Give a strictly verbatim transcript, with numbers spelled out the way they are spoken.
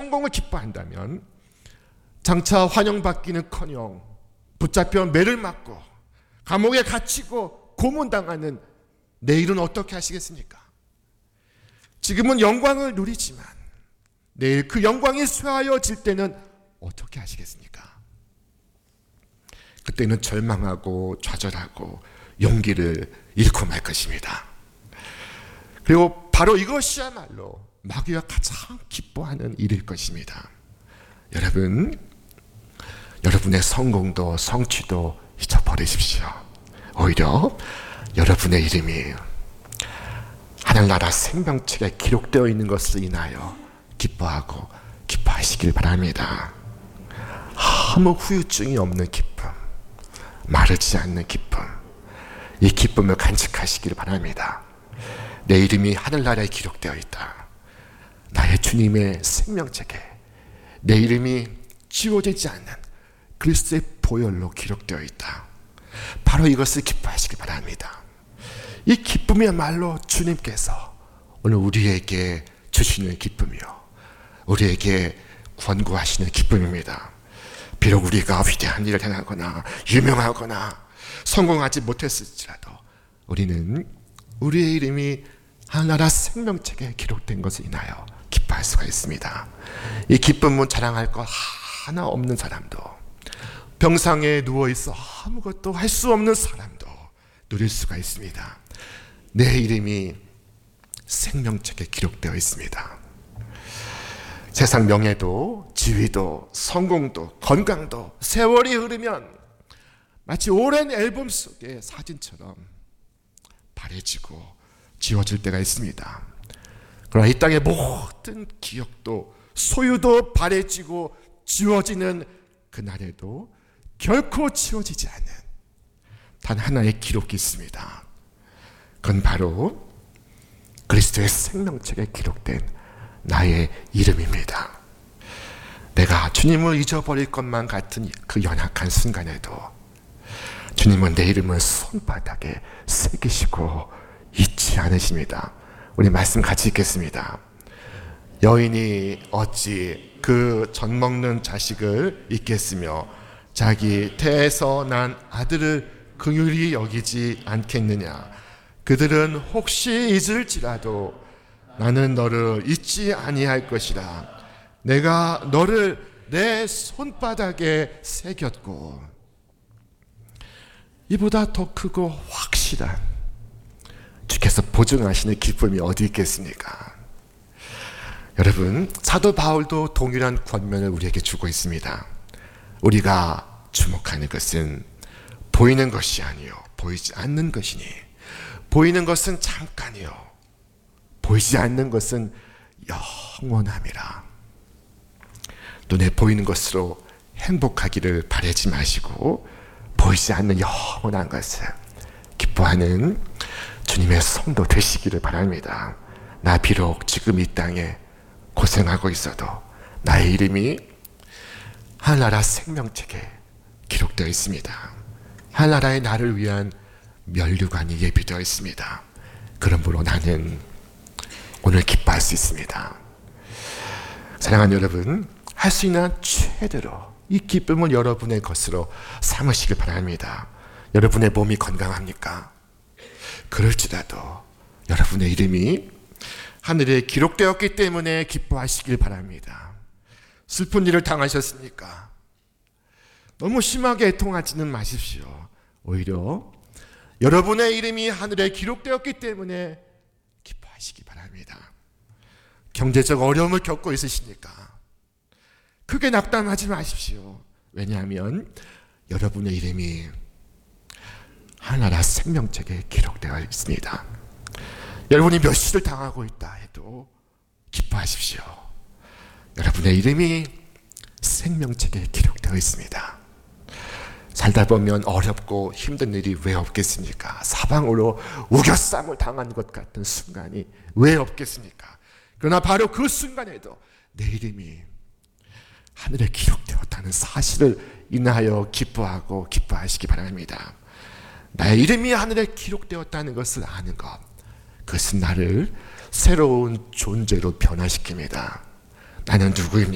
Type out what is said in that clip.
성공을 기뻐한다면 장차 환영받기는커녕 붙잡혀 매를 맞고 감옥에 갇히고 고문당하는 내일은 어떻게 하시겠습니까? 지금은 영광을 누리지만 내일 그 영광이 쇠하여질 때는 어떻게 하시겠습니까? 그때는 절망하고 좌절하고 용기를 잃고 말 것입니다. 그리고 바로 이것이야말로 마귀가 가장 기뻐하는 일일 것입니다. 여러분, 여러분의 성공도 성취도 잊어버리십시오. 오히려 여러분의 이름이 하늘나라 생명책에 기록되어 있는 것을 인하여 기뻐하고 기뻐하시길 바랍니다. 아무 후유증이 없는 기쁨, 마르지 않는 기쁨, 이 기쁨을 간직하시길 바랍니다. 내 이름이 하늘나라에 기록되어 있다. 나의 주님의 생명책에 내 이름이 지워지지 않는 그리스도의 보혈로 기록되어 있다. 바로 이것을 기뻐하시기 바랍니다. 이 기쁨이야말로 주님께서 오늘 우리에게 주시는 기쁨이요, 우리에게 권고하시는 기쁨입니다. 비록 우리가 위대한 일을 행하거나 유명하거나 성공하지 못했을지라도 우리는 우리의 이름이 하늘나라 생명책에 기록된 것을 인하여 기뻐할 수가 있습니다. 이 기쁨은 자랑할 것 하나 없는 사람도, 병상에 누워있어 아무것도 할 수 없는 사람도 누릴 수가 있습니다. 내 이름이 생명책에 기록되어 있습니다. 세상 명예도 지위도 성공도 건강도 세월이 흐르면 마치 오랜 앨범 속의 사진처럼 바래지고 지워질 때가 있습니다. 그러나 이 땅의 모든 기억도 소유도 바래지고 지워지는 그날에도 결코 지워지지 않는 단 하나의 기록이 있습니다. 그건 바로 그리스도의 생명책에 기록된 나의 이름입니다. 내가 주님을 잊어버릴 것만 같은 그 연약한 순간에도 주님은 내 이름을 손바닥에 새기시고 잊지 않으십니다. 우리 말씀 같이 읽겠습니다. 여인이 어찌 그 젖먹는 자식을 잊겠으며 자기 태에서 난 아들을 긍휼히 여기지 않겠느냐. 그들은 혹시 잊을지라도 나는 너를 잊지 아니할 것이라. 내가 너를 내 손바닥에 새겼고. 이보다 더 크고 확실한 주께서 보증하시는 기쁨이 어디 있겠습니까? 여러분, 사도 바울도 동일한 권면을 우리에게 주고 있습니다. 우리가 주목하는 것은 보이는 것이 아니요 보이지 않는 것이니, 보이는 것은 잠깐이요 보이지 않는 것은 영원함이라. 눈에 보이는 것으로 행복하기를 바라지 마시고 보이지 않는 영원한 것을 기뻐하는 주님의 성도 되시기를 바랍니다. 나 비록 지금 이 땅에 고생하고 있어도 나의 이름이 하늘나라 생명책에 기록되어 있습니다. 하늘나라의 나를 위한 면류관이 예비되어 있습니다. 그러므로 나는 오늘 기뻐할 수 있습니다. 사랑하는 여러분, 할 수 있는 최대로 이 기쁨을 여러분의 것으로 삼으시길 바랍니다. 여러분의 몸이 건강합니까? 그럴지라도 여러분의 이름이 하늘에 기록되었기 때문에 기뻐하시길 바랍니다. 슬픈 일을 당하셨으니까 너무 심하게 애통하지는 마십시오. 오히려 여러분의 이름이 하늘에 기록되었기 때문에 기뻐하시기 바랍니다. 경제적 어려움을 겪고 있으시니까 크게 낙담하지 마십시오. 왜냐하면 여러분의 이름이 하늘나라 생명책에 기록되어 있습니다. 여러분이 멸시를 당하고 있다 해도 기뻐하십시오. 여러분의 이름이 생명책에 기록되어 있습니다. 살다 보면 어렵고 힘든 일이 왜 없겠습니까? 사방으로 우겨쌈을 당한 것 같은 순간이 왜 없겠습니까? 그러나 바로 그 순간에도 내 이름이 하늘에 기록되었다는 사실을 인하여 기뻐하고 기뻐하시기 바랍니다. 나의 이름이 하늘에 기록되었다는 것을 아는 것, 그것은 나를 새로운 존재로 변화시킵니다. 나는 누구입니까?